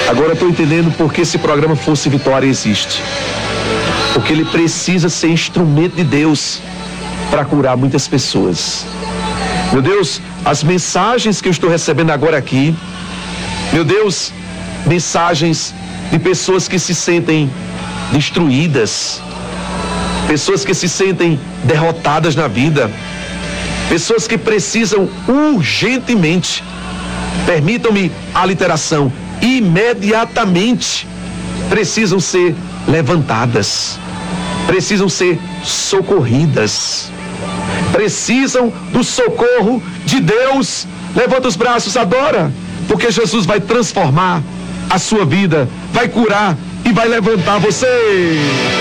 Agora eu estou entendendo por que esse programa Força e Vitória existe. Porque ele precisa ser instrumento de Deus para curar muitas pessoas. Meu Deus, as mensagens que eu estou recebendo agora aqui, meu Deus, mensagens de pessoas que se sentem destruídas, pessoas que se sentem derrotadas na vida, pessoas que precisam urgentemente, permitam-me a literação, imediatamente, precisam ser levantadas, precisam ser socorridas, precisam do socorro de Deus. Levanta os braços, adora, porque Jesus vai transformar a sua vida, vai curar e vai levantar você.